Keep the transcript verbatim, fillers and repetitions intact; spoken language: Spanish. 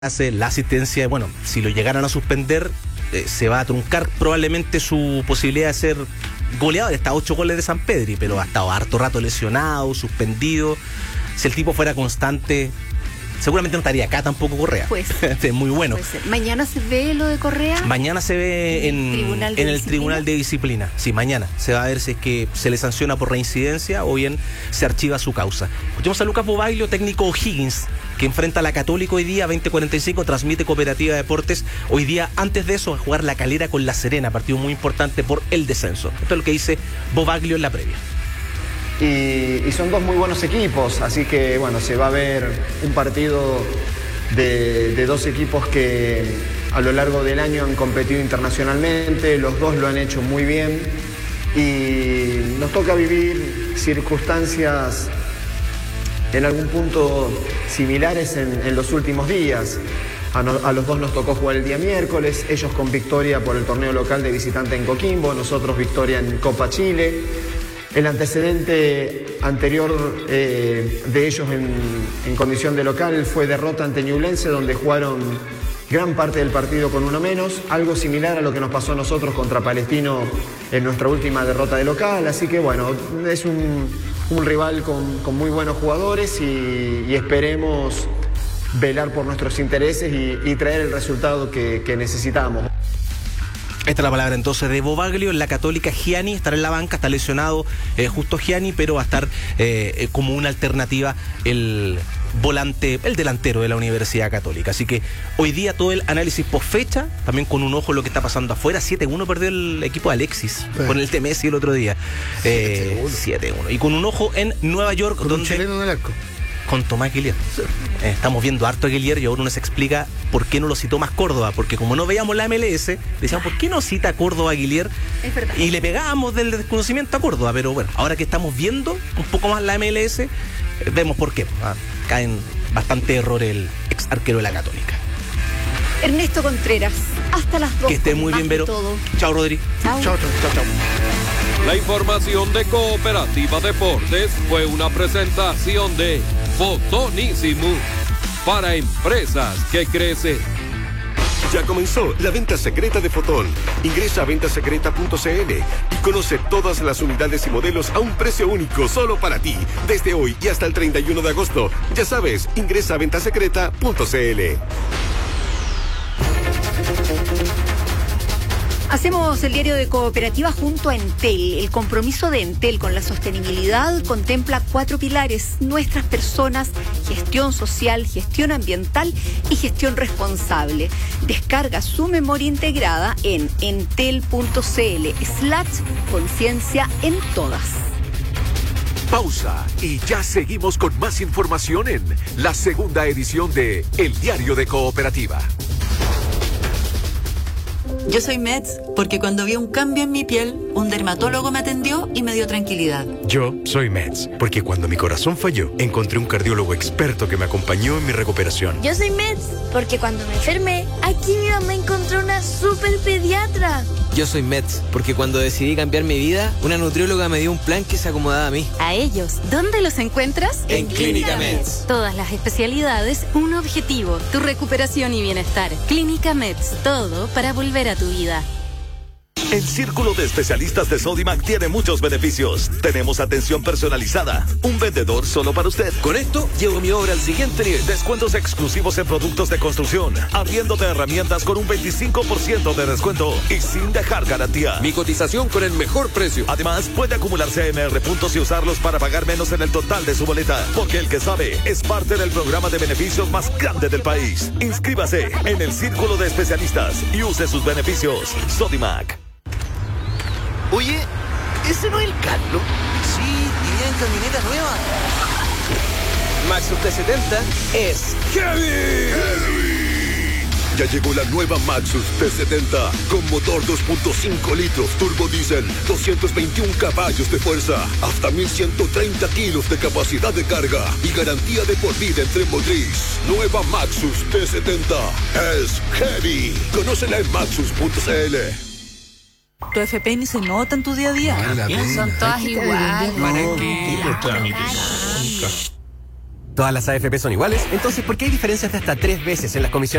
hace la asistencia, bueno, si lo llegaran a suspender, eh, se va a truncar probablemente su posibilidad de ser goleador. Está a ocho goles de San Pedri, pero ha estado harto rato lesionado, suspendido. Si el tipo fuera constante, seguramente no estaría acá tampoco Correa. Pues es muy bueno. ¿Mañana se ve lo de Correa? Mañana se ve en, ¿En el Tribunal de en el Disciplina? Tribunal de Disciplina. Sí, mañana se va a ver si es que se le sanciona por reincidencia o bien se archiva su causa. Escuchemos a Lucas Bobaglio, técnico O'Higgins, que enfrenta a la Católica hoy día, veinte cuarenta y cinco, transmite Cooperativa Deportes. Hoy día, antes de eso, a jugar La Calera con La Serena, partido muy importante por el descenso. Esto es lo que dice Bobaglio en la previa. Y, y son dos muy buenos equipos, así que bueno, se va a ver un partido de, de dos equipos que a lo largo del año han competido internacionalmente, los dos lo han hecho muy bien y nos toca vivir circunstancias en algún punto similares en, en los últimos días. A, no, a los dos nos tocó jugar el día miércoles, ellos con victoria por el torneo local de visitante en Coquimbo, nosotros victoria en Copa Chile. El antecedente anterior eh, de ellos en, en condición de local fue derrota ante Ñublense, donde jugaron gran parte del partido con uno menos, algo similar a lo que nos pasó a nosotros contra Palestino en nuestra última derrota de local. Así que bueno, es un, un rival con, con muy buenos jugadores y, y esperemos velar por nuestros intereses y, y traer el resultado que, que necesitamos. Esta es la palabra entonces de Bobaglio. En la Católica, Gianni estará en la banca, está lesionado eh, justo Gianni, pero va a estar eh, como una alternativa el volante, el delantero de la Universidad Católica. Así que hoy día todo el análisis post fecha, también con un ojo en lo que está pasando afuera. siete uno perdió el equipo de Alexis, sí, con el T Messi el otro día. Eh, siete uno. Y con un ojo en Nueva York, con donde... un chileno en el arco. Con Tomás Guillier. Sí. Eh, estamos viendo harto a Guillier y ahora uno se explica por qué no lo citó más Córdoba, porque como no veíamos la M L S, decíamos, ¿por qué no cita a Córdoba a Guillier? Es verdad. Y le pegábamos del desconocimiento a Córdoba, pero bueno, ahora que estamos viendo un poco más la M L S, eh, vemos por qué. Ah, caen bastante error el ex arquero de la Católica. Ernesto Contreras, hasta las dos. Que esté muy bien, Vero. Chao, Rodri. Chao. Chao, chao, chao, chao. La información de Cooperativa Deportes fue una presentación de Fotonísimo para empresas que crecen. Ya comenzó la venta secreta de Fotón. Ingresa a venta secreta punto c l y conoce todas las unidades y modelos a un precio único solo para ti. Desde hoy y hasta el treinta y uno de agosto. Ya sabes, ingresa a venta secreta punto c l. Hacemos el diario de Cooperativa junto a Entel. El compromiso de Entel con la sostenibilidad contempla cuatro pilares: nuestras personas, gestión social, gestión ambiental y gestión responsable. Descarga su memoria integrada en entel punto c l slash conciencia en todas. Pausa y ya seguimos con más información en la segunda edición de El Diario de Cooperativa. Yo soy Meds porque cuando vi un cambio en mi piel, un dermatólogo me atendió y me dio tranquilidad. Yo soy Meds porque cuando mi corazón falló, encontré un cardiólogo experto que me acompañó en mi recuperación. Yo soy Meds porque cuando me enfermé, aquí mi mamá encontró una super pediatra. Yo soy Meds porque cuando decidí cambiar mi vida, una nutrióloga me dio un plan que se acomodaba a mí. A ellos, ¿dónde los encuentras? En, en Clínica Meds. Todas las especialidades, un objetivo, tu recuperación y bienestar. Clínica Meds, todo para volver a tu vida. El Círculo de Especialistas de Sodimac tiene muchos beneficios. Tenemos atención personalizada, un vendedor solo para usted. Con esto, llevo mi obra al siguiente nivel. Descuentos exclusivos en productos de construcción, arriendo de herramientas con un veinticinco por ciento de descuento y sin dejar garantía. Mi cotización con el mejor precio. Además, puede acumular C M R puntos y usarlos para pagar menos en el total de su boleta. Porque el que sabe es parte del programa de beneficios más grande del país. Inscríbase en el Círculo de Especialistas y use sus beneficios. Sodimac. Oye, ¿ese no es el Carlos? Sí, y viene en camioneta nueva. Maxus T setenta es Heavy. Heavy. Ya llegó la nueva Maxus T setenta con motor dos punto cinco litros turbo diésel, doscientos veintiún caballos de fuerza, hasta mil ciento treinta kilos de capacidad de carga y garantía de por vida en tren motriz. Nueva Maxus T setenta es Heavy. Conócela en maxus punto c l. Tu F P ni se nota en tu día a día. Son todas iguales. ¿Para qué? ¿Todas las A F P son iguales? Entonces, ¿por qué hay diferencias de hasta tres veces en las comisiones